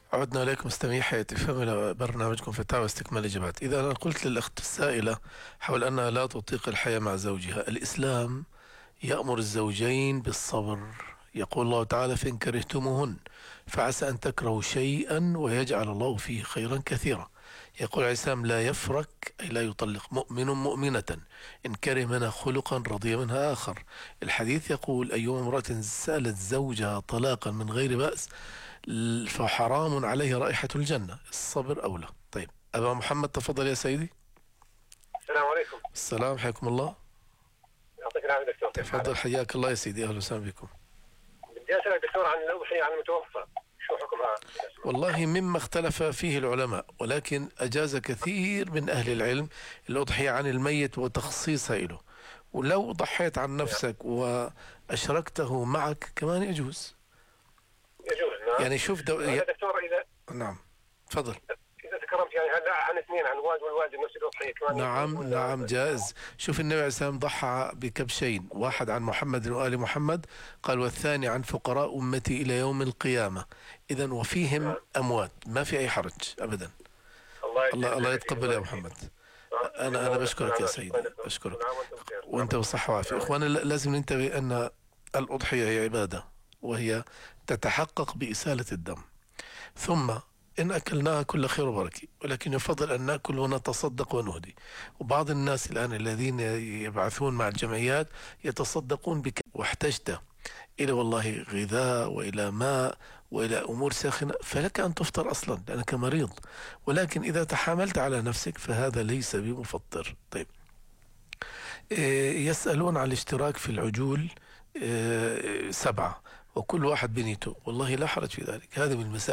عدنا إليكم مستمعي حياة فهم إلى برنامجكم فتاوى واستكمال الإجابات. إذا أنا قلت للأخت السائلة حول أنها لا تطيق الحياة مع زوجها، الإسلام يأمر الزوجين بالصبر. يقول الله تعالى: فإن كرهتموهن فعسى أن تكرهوا شيئا ويجعل الله فيه خيرا كثيرا. يقول عليه السلام: لا يفرك، أي لا يطلق مؤمن مؤمنة إن كره منها خلقا رضي منها آخر. الحديث يقول: أيما امرأة سألت زوجها طلاقا من غير بأس فحرام عليه رائحة الجنة. الصبر أولى. طيب أبا محمد تفضل يا سيدي. السلام عليكم. السلام، حياكم الله. يعطيك العافية دكتور. تفضل، حياك الله يا سيدي، أهلا وسهلا بكم. بدي أسألك دكتور عن الأضحية عن المتوفى، شو حكمها؟ والله مما اختلف فيه العلماء، ولكن أجاز كثير من أهل العلم الأضحية عن الميت وتخصيصها له، ولو ضحيت عن نفسك وأشركته معك كمان يجوز. نعم. يعني شوف دكتور إذا نعم تفضل. إذا تكرمت يعني هلا عن اثنين، عن الوالد والوالدة نفس الأضحية كمان. نعم جائز. شوف النبي عليه السلام ضحى بكبشين، واحد عن محمد وآل محمد، قال: والثاني عن فقراء أمتي إلى يوم القيامة. إذا وفيهم أموات، ما في أي حرج أبدا. الله يتقبل يا محمد. أنا بشكرك يا سيدي، بشكرك وأنت بصحة وعافية. إخوانا لازم ننتبه أن الأضحية هي عبادة، وهي تتحقق بإسالة الدم، ثم إن أكلناها كل خير وبركة، ولكن يفضل أن نأكل ونتصدق ونهدي. وبعض الناس الآن الذين يبعثون مع الجمعيات يتصدقون بك، واحتجت إلى والله غذاء وإلى ماء وإلى أمور ساخنة فلك أن تفطر أصلا لأنك مريض، ولكن إذا تحاملت على نفسك فهذا ليس بمفطر. طيب يسألون عن الاشتراك في العجول 7 وكل واحد بنيته. والله لا حرج في ذلك، هذه من المسائل